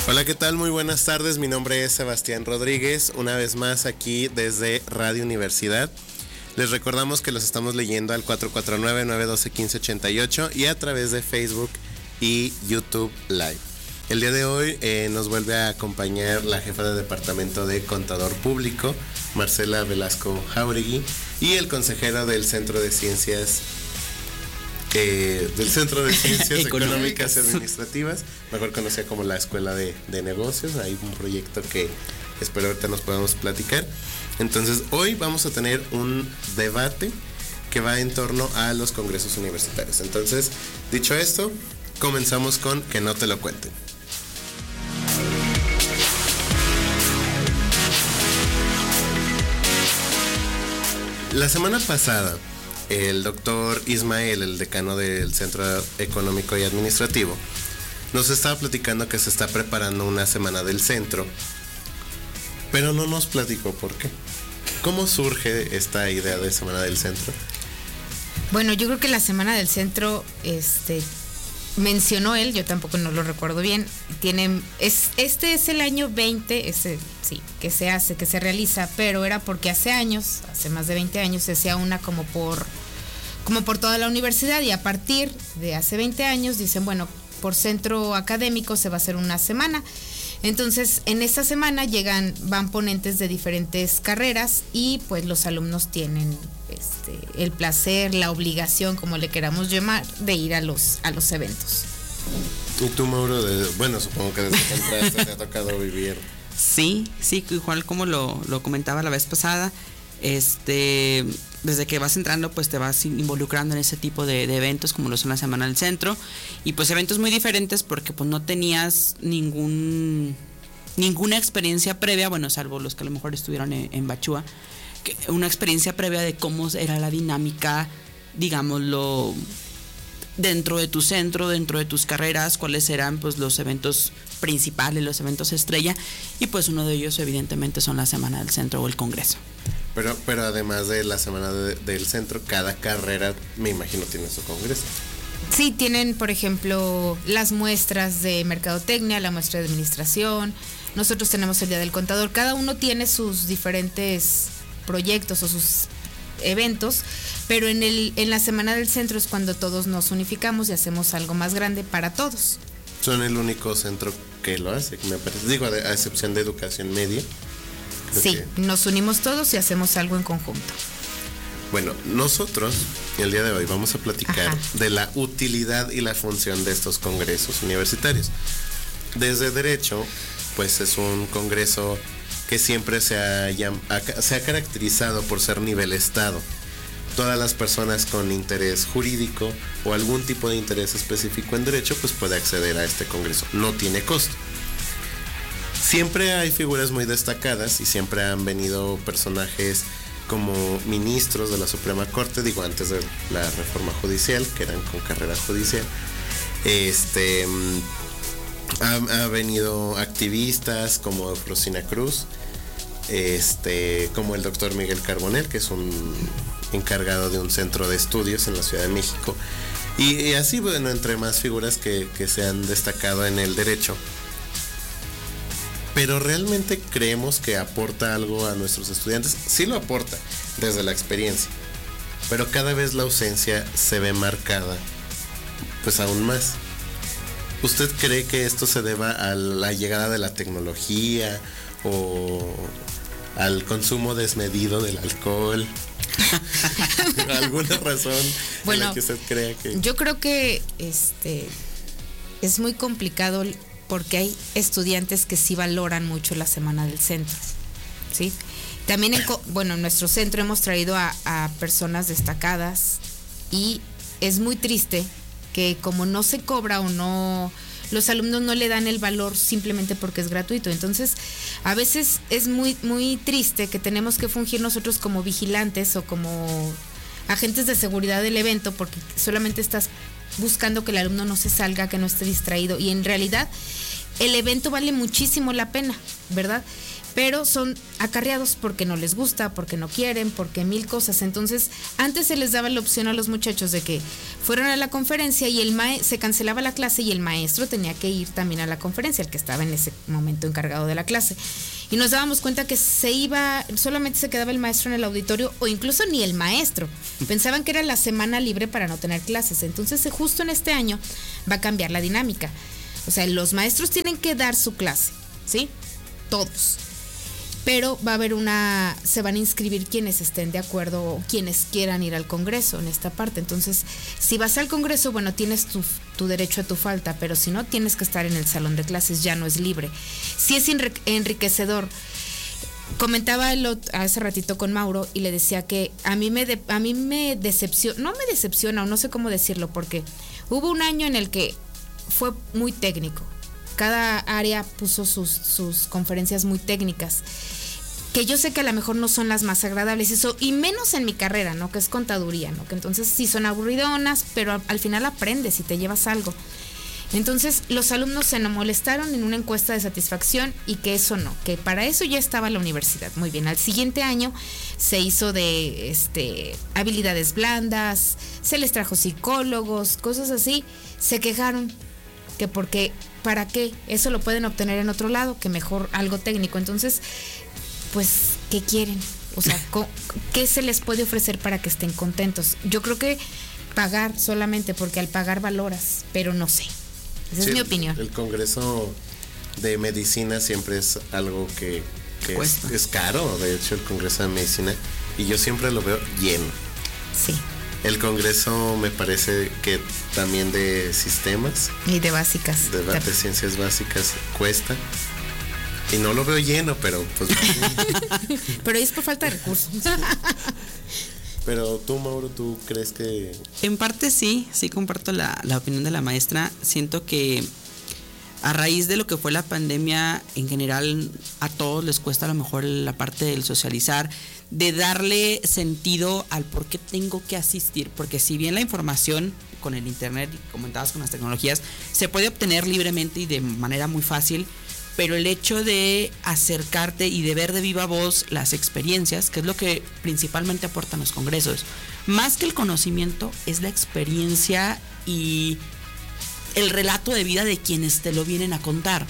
Hola, ¿qué tal? Muy buenas tardes, mi nombre es Sebastián Rodríguez, una vez más aquí desde Radio Universidad. Les recordamos que los estamos leyendo al 449-912-1588 y a través de Facebook y YouTube Live. El día de hoy nos vuelve a acompañar la jefa de departamento de Contador Público, Marcela Velasco Jauregui, y el consejero del Centro de Ciencias Económicas y Administrativas, mejor conocida como la Escuela de Negocios. Hay un proyecto que espero ahorita nos podamos platicar. Entonces hoy vamos a tener un debate que va en torno a los congresos universitarios. Entonces, dicho esto, comenzamos con Que no te lo cuenten. La semana pasada, el doctor Ismael, el decano del Centro Económico y Administrativo, nos estaba platicando que se está preparando una semana del centro, pero no nos platicó por qué. ¿Cómo surge esta idea de semana del centro? Bueno, yo creo que la semana del centro, mencionó él, yo tampoco no lo recuerdo bien. Este es el año 20, que se realiza, pero era porque hace más de 20 años, se hacía una como por toda la universidad, y a partir de hace 20 años dicen, bueno, por centro académico se va a hacer una semana. Entonces, en esta semana van ponentes de diferentes carreras y pues los alumnos tienen el placer, la obligación, como le queramos llamar, de ir a los eventos. ¿Y tú, Mauro? Supongo que desde que entraste te ha tocado vivir. Sí, igual como lo comentaba la vez pasada, desde que vas entrando, pues te vas involucrando en ese tipo de eventos, como lo son la Semana del Centro, y pues eventos muy diferentes porque pues no tenías ninguna experiencia previa, bueno, salvo los que a lo mejor estuvieron en Bachúa, una experiencia previa de cómo era la dinámica, digámoslo, dentro de tu centro, dentro de tus carreras, cuáles eran pues los eventos principales, los eventos estrella, y pues uno de ellos evidentemente son la Semana del Centro o el Congreso. Pero además de la Semana del Centro, cada carrera, me imagino, tiene su congreso. Sí, tienen, por ejemplo, las muestras de mercadotecnia, la muestra de administración. Nosotros tenemos el Día del Contador. Cada uno tiene sus diferentes proyectos o sus eventos, pero en la Semana del Centro es cuando todos nos unificamos y hacemos algo más grande para todos. Son el único centro que lo hace, me parece. A excepción de educación media. Sí, nos unimos todos y hacemos algo en conjunto. Bueno, nosotros el día de hoy vamos a platicar de la utilidad y la función de estos congresos universitarios. Desde Derecho, pues es un congreso que siempre se ha caracterizado por ser nivel Estado. Todas las personas con interés jurídico o algún tipo de interés específico en Derecho, pues puede acceder a este congreso. No tiene costo. Siempre hay figuras muy destacadas y siempre han venido personajes como ministros de la Suprema Corte, antes de la reforma judicial, que eran con carrera judicial. Ha venido activistas como Rosina Cruz, como el doctor Miguel Carbonell, que es un encargado de un centro de estudios en la Ciudad de México, y así, entre más figuras que se han destacado en el derecho. Pero realmente creemos que aporta algo a nuestros estudiantes. Sí lo aporta desde la experiencia, pero cada vez la ausencia se ve marcada, pues aún más. ¿Usted cree que esto se deba a la llegada de la tecnología o al consumo desmedido del alcohol? ¿Alguna razón en la que usted crea que...? Yo creo que es muy complicado porque hay estudiantes que sí valoran mucho la Semana del Centro, ¿sí? También en nuestro centro hemos traído a personas destacadas, y es muy triste que como no se cobra o no, los alumnos no le dan el valor simplemente porque es gratuito. Entonces, a veces es muy, muy triste que tenemos que fungir nosotros como vigilantes o como agentes de seguridad del evento, porque solamente estás buscando que el alumno no se salga, que no esté distraído, y en realidad el evento vale muchísimo la pena, ¿verdad? Pero son acarreados porque no les gusta, porque no quieren, porque mil cosas. Entonces, antes se les daba la opción a los muchachos de que fueran a la conferencia y se cancelaba la clase y el maestro tenía que ir también a la conferencia, el que estaba en ese momento encargado de la clase. Y nos dábamos cuenta que solamente se quedaba el maestro en el auditorio o incluso ni el maestro. Pensaban que era la semana libre para no tener clases. Entonces, justo en este año va a cambiar la dinámica. O sea, los maestros tienen que dar su clase, ¿sí? Todos. Pero va a haber se van a inscribir quienes estén de acuerdo o quienes quieran ir al Congreso en esta parte. Entonces, si vas al Congreso, bueno, tienes tu derecho a tu falta, pero si no, tienes que estar en el salón de clases, ya no es libre. Sí es enriquecedor. Comentaba hace ratito con Mauro y le decía que a mí me decepciona, no me decepciona o no sé cómo decirlo, porque hubo un año en el que fue muy técnico. Cada área puso sus conferencias muy técnicas, que yo sé que a lo mejor no son las más agradables, y menos en mi carrera, ¿no? Que es contaduría, ¿no? Que entonces sí son aburridonas, pero al final aprendes y te llevas algo. Entonces los alumnos se molestaron en una encuesta de satisfacción y que eso no, que para eso ya estaba la universidad. Muy bien, al siguiente año se hizo de habilidades blandas, se les trajo psicólogos, cosas así, se quejaron que porque ¿para qué? Eso lo pueden obtener en otro lado, que mejor algo técnico. Entonces, pues, ¿qué quieren? O sea, ¿qué se les puede ofrecer para que estén contentos? Yo creo que pagar solamente, porque al pagar valoras, pero no sé. Esa es mi opinión. El Congreso de Medicina siempre es algo que es caro, de hecho, el Congreso de Medicina, y yo siempre lo veo lleno. Sí. El Congreso me parece que también de sistemas. Y de básicas. De ciencias básicas cuesta. Y no lo veo lleno, pero pues... Pero es por falta de recursos. Pero tú, Mauro, ¿tú crees que...? En parte sí comparto la opinión de la maestra. Siento que a raíz de lo que fue la pandemia, en general a todos les cuesta a lo mejor la parte del socializar, de darle sentido al por qué tengo que asistir, porque si bien la información con el internet y comentabas con las tecnologías se puede obtener libremente y de manera muy fácil, pero el hecho de acercarte y de ver de viva voz las experiencias, que es lo que principalmente aportan los congresos, más que el conocimiento, es la experiencia y el relato de vida de quienes te lo vienen a contar.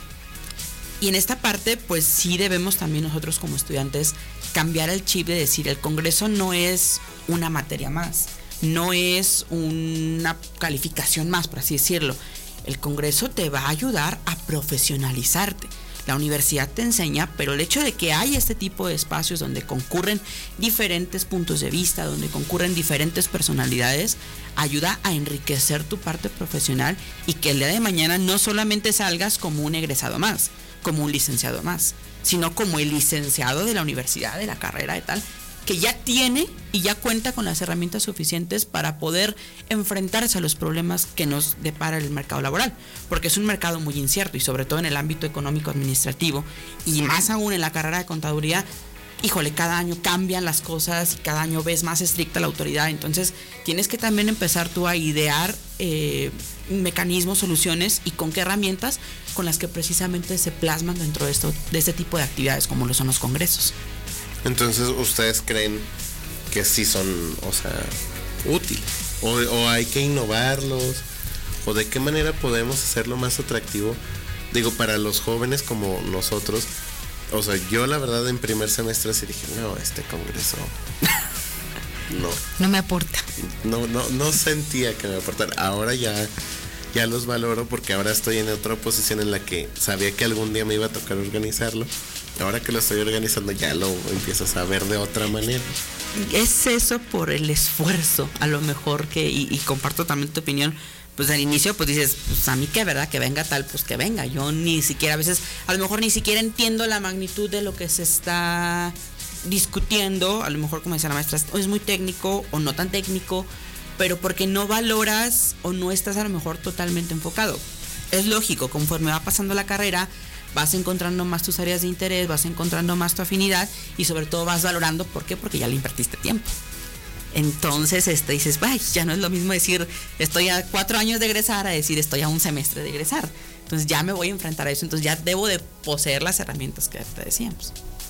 Y en esta parte, pues sí debemos también nosotros como estudiantes cambiar el chip de decir, el Congreso no es una materia más, no es una calificación más, por así decirlo. El Congreso te va a ayudar a profesionalizarte. La universidad te enseña, pero el hecho de que hay este tipo de espacios donde concurren diferentes puntos de vista, donde concurren diferentes personalidades, ayuda a enriquecer tu parte profesional y que el día de mañana no solamente salgas como un egresado más, como un licenciado más, sino como el licenciado de la universidad, de la carrera de tal, que ya tiene y ya cuenta con las herramientas suficientes para poder enfrentarse a los problemas que nos depara el mercado laboral, porque es un mercado muy incierto y sobre todo en el ámbito económico administrativo y más aún en la carrera de contaduría. Híjole, cada año cambian las cosas y cada año ves más estricta la autoridad, entonces tienes que también empezar tú a idear mecanismos, soluciones y con qué herramientas con las que precisamente se plasman dentro de este tipo de actividades como lo son los congresos. Entonces, ¿ustedes creen que sí son, o sea, útiles? ¿O hay que innovarlos? ¿O de qué manera podemos hacerlo más atractivo? Digo, para los jóvenes como nosotros. O sea, yo la verdad en primer semestre sí dije, no, este congreso no me aporta. No sentía que me aportara. Ahora ya los valoro porque ahora estoy en otra posición en la que sabía que algún día me iba a tocar organizarlo. Ahora que lo estoy organizando ya lo empiezas a ver de otra manera. Es eso por el esfuerzo, a lo mejor que, y comparto también tu opinión, pues al inicio pues dices, pues a mí que verdad que venga tal, pues que venga. Yo ni siquiera, a veces, a lo mejor ni siquiera entiendo la magnitud de lo que se está discutiendo, a lo mejor como decía la maestra, es muy técnico o no tan técnico, pero porque no valoras o no estás a lo mejor totalmente enfocado. Es lógico, conforme va pasando la carrera, vas encontrando más tus áreas de interés, vas encontrando más tu afinidad y sobre todo vas valorando, ¿por qué? Porque ya le invertiste tiempo. Entonces dices, ya no es lo mismo decir estoy a 4 años de egresar a decir estoy a un semestre de egresar. Entonces ya me voy a enfrentar a eso, entonces ya debo de poseer las herramientas que te decíamos.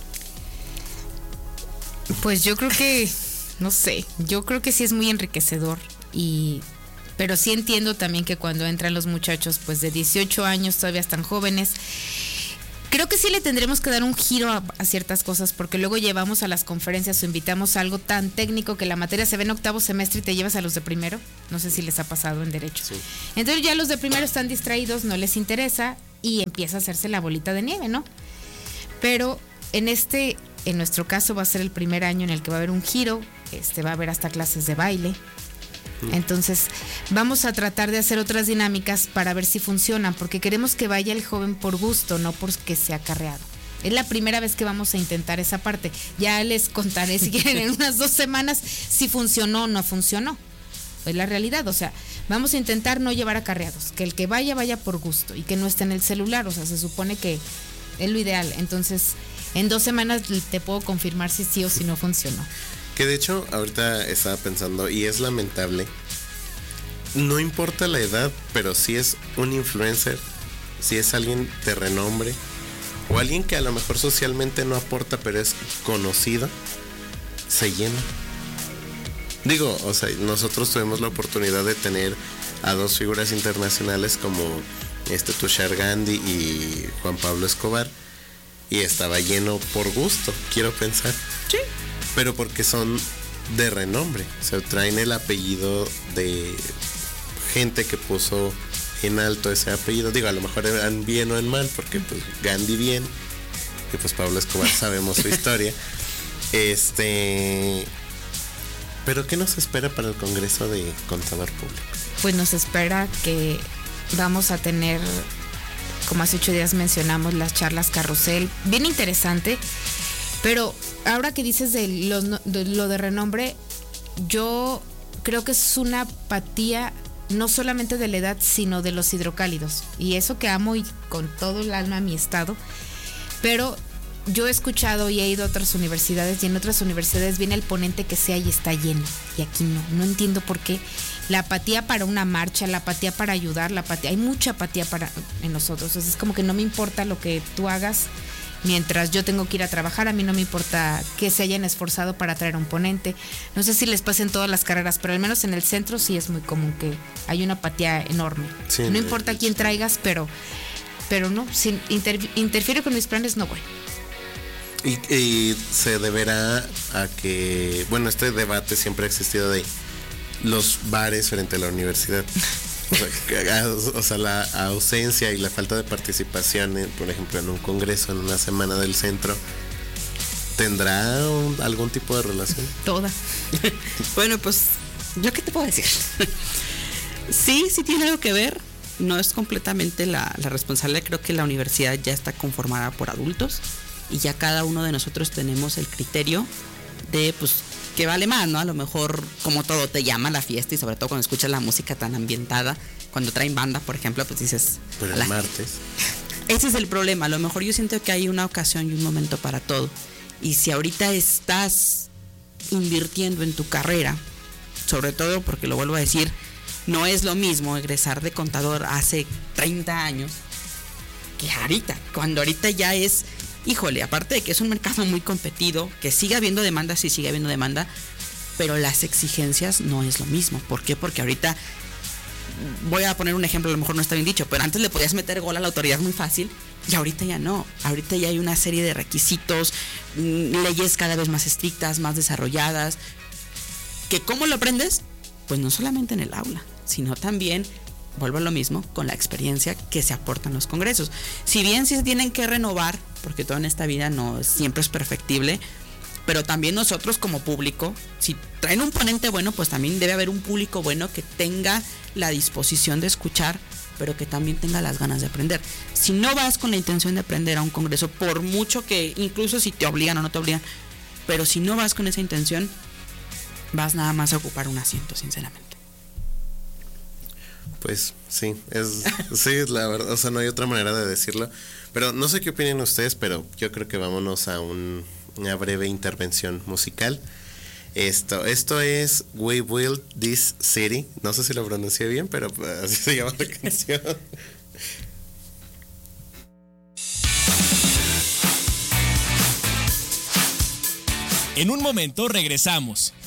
Pues yo creo que, no sé, yo creo que sí es muy enriquecedor pero sí entiendo también que cuando entran los muchachos pues de 18 años todavía están jóvenes, creo que sí le tendremos que dar un giro a ciertas cosas, porque luego llevamos a las conferencias o invitamos a algo tan técnico que la materia se ve en octavo semestre y te llevas a los de primero. No sé si les ha pasado en derecho. Sí. Entonces ya los de primero están distraídos, no les interesa y empieza a hacerse la bolita de nieve, ¿no? Pero en nuestro caso va a ser el primer año en el que va a haber un giro, va a haber hasta clases de baile. Entonces vamos a tratar de hacer otras dinámicas para ver si funcionan, porque queremos que vaya el joven por gusto, no porque sea acarreado. Es la primera vez que vamos a intentar esa parte. Ya les contaré si quieren en unas 2 semanas si funcionó o no funcionó. Es la realidad, o sea, vamos a intentar no llevar acarreados, que el que vaya por gusto y que no esté en el celular, o sea, se supone que es lo ideal. Entonces, en 2 semanas te puedo confirmar si sí o si no funcionó. Que de hecho, ahorita estaba pensando, y es lamentable, no importa la edad, pero si es un influencer, si es alguien de renombre, o alguien que a lo mejor socialmente no aporta, pero es conocido, se llena. Digo, o sea, nosotros tuvimos la oportunidad de tener a 2 figuras internacionales como Tushar Gandhi y Juan Pablo Escobar, y estaba lleno por gusto, quiero pensar. Sí. Pero porque son de renombre, o sea, traen el apellido de gente que puso en alto ese apellido. Digo, a lo mejor eran bien o en mal, porque pues Gandhi bien, y pues Pablo Escobar sabemos su historia. Pero ¿qué nos espera para el Congreso de Contador Público? Pues nos espera que vamos a tener, como hace 8 días mencionamos, las charlas carrusel, bien interesante. Pero ahora que dices de lo de renombre, yo creo que es una apatía no solamente de la edad, sino de los hidrocálidos. Y eso que amo y con todo el alma mi estado. Pero yo he escuchado y he ido a otras universidades, y en otras universidades viene el ponente que sea y está lleno. Y aquí no entiendo por qué. La apatía para una marcha, la apatía para ayudar, hay mucha apatía en nosotros. Entonces es como que no me importa lo que tú hagas. Mientras yo tengo que ir a trabajar, a mí no me importa que se hayan esforzado para traer a un ponente. No sé si les pasa en todas las carreras, pero al menos en el centro sí es muy común que hay una apatía enorme. Sí, no importa quién traigas, pero no, si interfiere con mis planes, no voy. Y se deberá a que, bueno, este debate siempre ha existido de los bares frente a la universidad. O sea, la ausencia y la falta de participación, por ejemplo, en un congreso, en una semana del centro, ¿tendrá algún tipo de relación? Toda. Bueno, pues, ¿yo qué te puedo decir? Sí tiene algo que ver. No es completamente la responsable. Creo que la universidad ya está conformada por adultos y ya cada uno de nosotros tenemos el criterio de, pues, que vale más, ¿no? A lo mejor, como todo, te llama la fiesta, y sobre todo cuando escuchas la música tan ambientada, cuando traen banda, por ejemplo, pues dices... Pero el martes... Ese es el problema. A lo mejor yo siento que hay una ocasión y un momento para todo. Y si ahorita estás invirtiendo en tu carrera, sobre todo porque, lo vuelvo a decir, no es lo mismo egresar de contador hace 30 años que ahorita, cuando ahorita ya es... Híjole, aparte de que es un mercado muy competido, que sigue habiendo demanda, sí sigue habiendo demanda, pero las exigencias no es lo mismo. ¿Por qué? Porque ahorita, voy a poner un ejemplo, a lo mejor no está bien dicho, pero antes le podías meter gol a la autoridad muy fácil, y ahorita ya no. Ahorita ya hay una serie de requisitos, leyes cada vez más estrictas, más desarrolladas, que ¿cómo lo aprendes? Pues no solamente en el aula, sino también... Vuelvo a lo mismo, con la experiencia que se aporta en los congresos. Si bien sí se tienen que renovar, porque todo en esta vida no siempre es perfectible, pero también nosotros como público, si traen un ponente bueno, pues también debe haber un público bueno que tenga la disposición de escuchar, pero que también tenga las ganas de aprender. Si no vas con la intención de aprender a un congreso, por mucho que, incluso si te obligan o no te obligan, pero si no vas con esa intención, vas nada más a ocupar un asiento, sinceramente. Pues sí, es la verdad, o sea, no hay otra manera de decirlo. Pero no sé qué opinan ustedes, pero yo creo que vámonos a una breve intervención musical. Esto es We Built This City. No sé si lo pronuncié bien, pero así se llama la canción. En un momento regresamos.